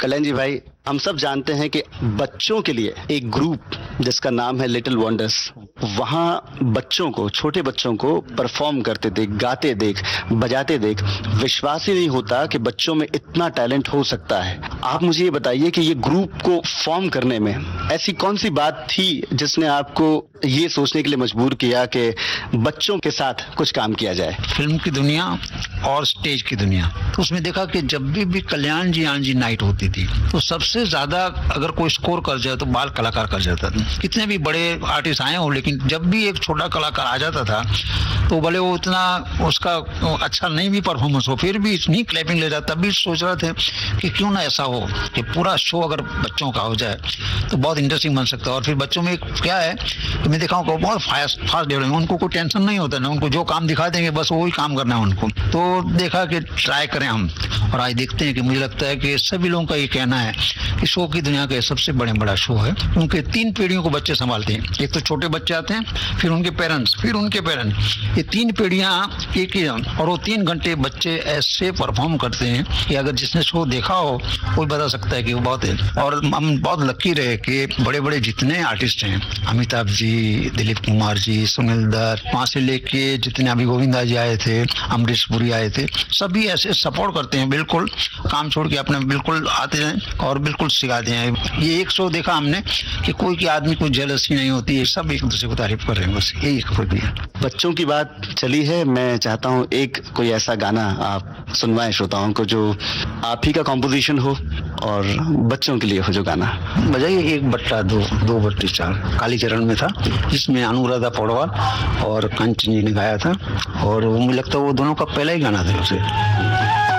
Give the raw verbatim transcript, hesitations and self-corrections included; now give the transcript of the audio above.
कल्याण जी भाई, हम सब जानते हैं कि बच्चों के लिए एक ग्रुप जिसका नाम है लिटिल वंडर्स, वहाँ बच्चों को, छोटे बच्चों को परफॉर्म करते देख, गाते देख, बजाते देख विश्वास ही नहीं होता कि बच्चों में इतना टैलेंट हो सकता है। आप मुझे ये बताइए कि ये ग्रुप को फॉर्म करने में ऐसी कौन सी बात थी जिसने आपको ये सोचने के लिए मजबूर किया कि बच्चों के साथ कुछ काम किया जाए? फिल्म की दुनिया और स्टेज की दुनिया, तो उसमें देखा कि जब भी भी कल्याण जी आनंद जी नाइट होती थी तो सबसे ज्यादा अगर कोई स्कोर कर जाए तो बाल कलाकार कर जाता था। कितने भी बड़े आर्टिस्ट आए हो, लेकिन जब भी एक छोटा कलाकार आ जाता था तो भले वो उतना उसका अच्छा नहीं भी परफॉर्मेंस हो, फिर भी इतनी क्लैपिंग ले जाता। तब भी सोच रहे थे कि क्यों ना ऐसा हो कि पूरा शो अगर बच्चों का हो जाए तो बहुत इंटरेस्टिंग बन सकता है। और फिर बच्चों में क्या है कि मैं देखा हूँ बहुत फास्ट फास्ट डेवलपमेंट, उनको कोई टेंशन नहीं होता ना, उनको जो काम दिखा देंगे बस वही काम करना है उनको। तो देखा कि ट्राई करें हम, और आज देखते हैं कि मुझे लगता है कि सभी लोगों का ये कहना है कि शो की दुनिया का सबसे बड़े बड़ा शो है, क्योंकि तीन पीढ़ियों को बच्चे संभालते हैं। एक तो छोटे बच्चे आते हैं, फिर उनके पेरेंट्स, फिर उनके पेरेंट्स, ये तीन पीढ़ियां एक ही, और वो तीन घंटे बच्चे ऐसे परफॉर्म करते हैं कि अगर जिसने शो देखा हो कोई बता सकता है कि वो बहुत है। और हम बहुत लकी रहे कि बड़े बड़े जितने आर्टिस्ट हैं, अमिताभ जी, दिलीप कुमार जी, सुनील दत्त, वहाँ से लेके जितने अभी गोविंदा जी आए थे, अमरीश पुरी आए थे, सभी ऐसे सपोर्ट करते हैं, बिल्कुल काम छोड़ के अपने बिल्कुल आते हैं और बिल्कुल सिखाते हैं। ये एक शो देखा हमने कि कोई की आदमी को जेलसी नहीं होती है, सब एक दूसरे को तारीफ कर रहे हैं, बस यही खूबी है। बच्चों की बात चली है, मैं चाहता हूँ एक कोई ऐसा गाना आप सुनवाएं श्रोताओं को जो आप ही का कॉम्पोजिशन हो और बच्चों के लिए हो जो गाना। बजाइए एक बट्टा दो, दो बट्टी चार, कालीचरण में था, जिसमें अनुराधा पौडवाल और कंचन जी ने गाया था, और वो मुझे लगता है वो दोनों का पहला ही गाना था उसे।